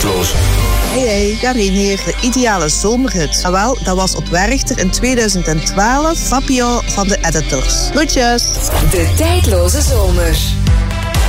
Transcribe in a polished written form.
tijdloze. Hey, Karin hier, de ideale zomerhut. Ah, wel, dat was op Werchter in 2012. Fabio van de Editors. Groetjes. De tijdloze zomer.